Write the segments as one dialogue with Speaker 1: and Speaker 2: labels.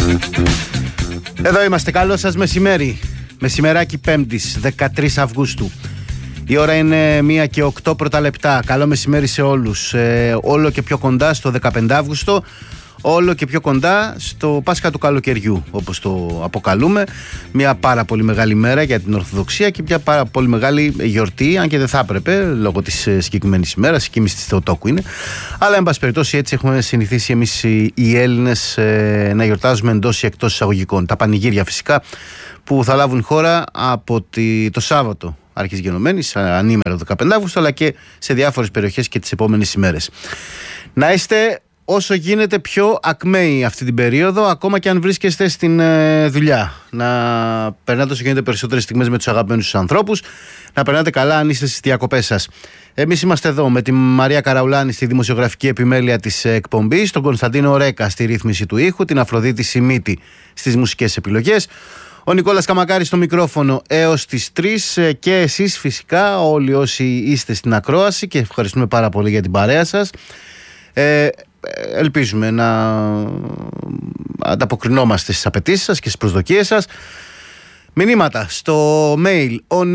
Speaker 1: Εδώ είμαστε, καλό σας μεσημέρι. Μεσημεράκι 5ης, 13 Αυγούστου. Η ώρα είναι 1 και 8 πρώτα λεπτά. Καλό μεσημέρι σε όλους. Όλο και πιο κοντά στο 15 Αύγουστο. Όλο και πιο κοντά στο Πάσχα του καλοκαιριού, όπως το αποκαλούμε. Μια πάρα πολύ μεγάλη μέρα για την Ορθοδοξία και μια πάρα πολύ μεγάλη γιορτή, αν και δεν θα έπρεπε λόγω της συγκεκριμένης ημέρας, η κοίμηση της Θεοτόκου είναι. Αλλά εν πάση περιπτώσει, έτσι έχουμε συνηθίσει εμείς οι Έλληνες να γιορτάζουμε εντός ή εκτός εισαγωγικών. Τα πανηγύρια φυσικά που θα λάβουν χώρα από το Σάββατο Άρχης Γενομένης, ανήμερο 15 Αύγουστο, αλλά και σε διάφορες περιοχές και τις επόμενες ημέρες. Να είστε όσο γίνεται πιο ακμαίοι αυτή την περίοδο, ακόμα και αν βρίσκεστε στην δουλειά. Να περνάτε όσο γίνεται περισσότερες στιγμές με τους αγαπημένους σας ανθρώπους, να περνάτε καλά αν είστε στις διακοπές σας. Εμείς είμαστε εδώ με τη Μαρία Καραουλάνη στη δημοσιογραφική επιμέλεια της εκπομπής, τον Κωνσταντίνο Ρέκα στη ρύθμιση του ήχου, την Αφροδίτη Σιμίτη στις μουσικές επιλογές, ο Νικόλας Καμακάρης στο μικρόφωνο έως τις 3 και εσείς φυσικά όλοι όσοι είστε στην ακρόαση, και ευχαριστούμε πάρα πολύ για την παρέα σας. Ελπίζουμε να ανταποκρινόμαστε στις απαιτήσεις σας και στις προσδοκίες σας. Μηνύματα στο mail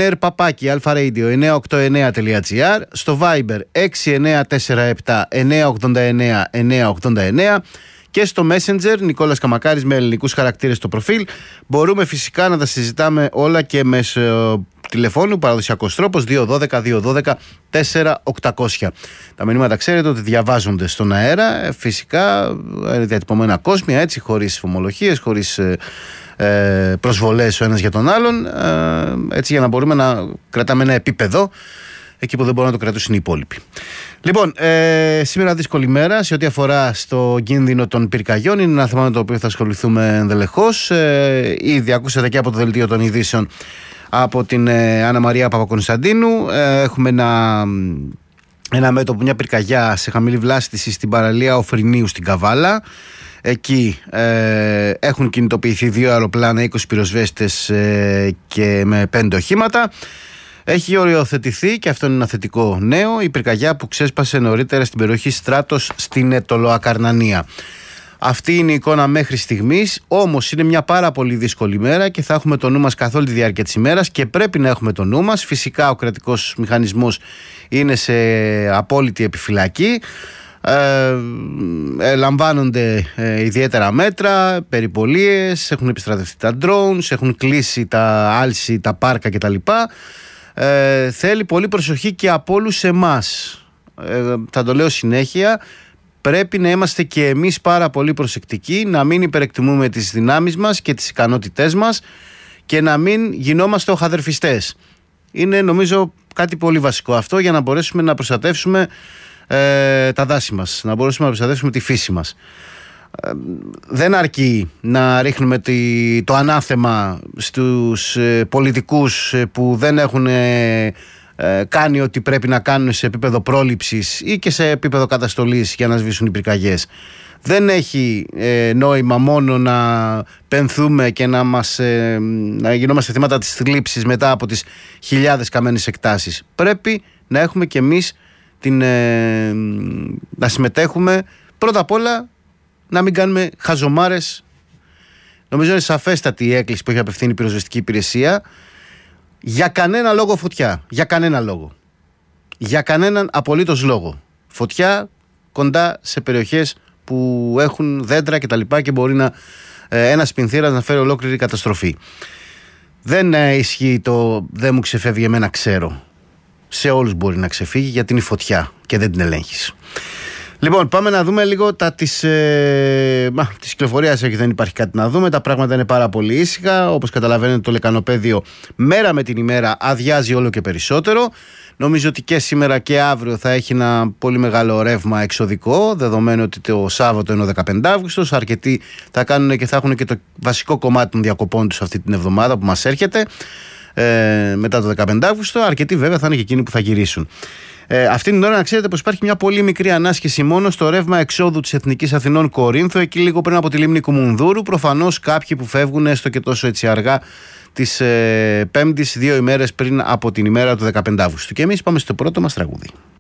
Speaker 1: onair@alfaradio989.gr, στο Viber 6947-989-989 και στο Messenger Νικόλας Καμακάρης με ελληνικούς χαρακτήρες στο προφίλ. Μπορούμε φυσικά να τα συζητάμε όλα και μέσω τηλεφώνου, παραδοσιακός τρόπος 212-212-4800. Τα μηνύματα ξέρετε ότι διαβάζονται στον αέρα, φυσικά είναι διατυπωμένα κόσμια, έτσι, χωρίς φωμολογίες, χωρίς προσβολές ο ένας για τον άλλον, έτσι, για να μπορούμε να κρατάμε ένα επίπεδο εκεί που δεν μπορούν να το κρατήσουν οι υπόλοιποι. Λοιπόν, σήμερα δύσκολη μέρα σε ό,τι αφορά στο κίνδυνο των πυρκαγιών. Είναι ένα θέμα με το οποίο θα ασχοληθούμε ενδελεχώς. Ήδη ακούσατε και από το δελτίο των ειδήσεων από την Άννα Μαρία Παπακωνσταντίνου. Έχουμε ένα μέτωπο, μια πυρκαγιά σε χαμηλή βλάστηση στην παραλία Οφρινίου στην Καβάλα. Εκεί έχουν κινητοποιηθεί 2 αεροπλάνα, 20 πυροσβέστες και με 5 οχήματα. Έχει οριοθετηθεί, και αυτό είναι ένα θετικό νέο, η πυρκαγιά που ξέσπασε νωρίτερα στην περιοχή Στράτος στην Ετωλοακαρνανία. Αυτή είναι η εικόνα μέχρι στιγμής, όμως είναι μια πάρα πολύ δύσκολη μέρα και θα έχουμε το νου μας καθ' όλη τη διάρκεια της ημέρας και πρέπει να έχουμε το νου μας. Φυσικά ο κρατικός μηχανισμός είναι σε απόλυτη επιφυλακή. Λαμβάνονται ιδιαίτερα μέτρα, περιπολίες, έχουν επιστρατευτεί τα drones, έχουν κλείσει τα άλση, τα πάρκα κτλ. Θέλει πολύ προσοχή και από όλους εμάς. Θα το λέω συνέχεια. Πρέπει να είμαστε και εμείς πάρα πολύ προσεκτικοί, να μην υπερεκτιμούμε τις δυνάμεις μας και τις ικανότητές μας και να μην γινόμαστε οχαδερφιστές. Είναι νομίζω κάτι πολύ βασικό αυτό για να μπορέσουμε να προστατεύσουμε τα δάση μας, να μπορέσουμε να προστατεύσουμε τη φύση μας. Δεν αρκεί να ρίχνουμε το ανάθεμα στους πολιτικούς που δεν έχουν κάνει ό,τι πρέπει να κάνουν σε επίπεδο πρόληψης ή και σε επίπεδο καταστολής για να σβήσουν οι πυρκαγιές. Δεν έχει νόημα μόνο να πενθούμε και να γινόμαστε θύματα της θλίψης μετά από τις χιλιάδες καμένες εκτάσεις. Πρέπει να έχουμε κι εμείς να συμμετέχουμε, πρώτα απ' όλα να μην κάνουμε χαζομάρες. Νομίζω είναι σαφέστατη η έκκληση που έχει απευθύνει η πυροσβεστική υπηρεσία. Για κανένα λόγο φωτιά. Για κανένα λόγο. Για κανέναν απολύτως λόγο. Φωτιά κοντά σε περιοχές που έχουν δέντρα κτλ. Και μπορεί ένας πινθύρας να φέρει ολόκληρη καταστροφή. Δεν ισχύει το «δεν μου ξεφεύγει εμένα, ξέρω». Σε όλους μπορεί να ξεφύγει γιατί είναι η φωτιά και δεν την ελέγχεις. Λοιπόν, πάμε να δούμε λίγο της κυκλοφορίας. Δεν υπάρχει κάτι να δούμε. Τα πράγματα είναι πάρα πολύ ήσυχα. Όπως καταλαβαίνετε, το λεκανοπέδιο μέρα με την ημέρα αδειάζει όλο και περισσότερο. Νομίζω ότι και σήμερα και αύριο θα έχει ένα πολύ μεγάλο ρεύμα εξωδικό, δεδομένου ότι το Σάββατο είναι ο 15 Αύγουστος. Αρκετοί θα κάνουν και θα έχουν και το βασικό κομμάτι των διακοπών τους αυτή την εβδομάδα που μας έρχεται μετά το 15 Αύγουστο. Αρκετοί βέβαια θα είναι και εκείνοι που θα γυρίσουν. Αυτή την ώρα να ξέρετε πως υπάρχει μια πολύ μικρή ανάσχεση μόνο στο ρεύμα εξόδου της Εθνικής Αθηνών Κορίνθου, εκεί λίγο πριν από τη λίμνη Κουμουνδούρου. Προφανώς κάποιοι που φεύγουν έστω και τόσο έτσι αργά της Πέμπτης, 2 ημέρες πριν από την ημέρα του 15 Αύγουστου. Και εμείς πάμε στο πρώτο μας τραγούδι.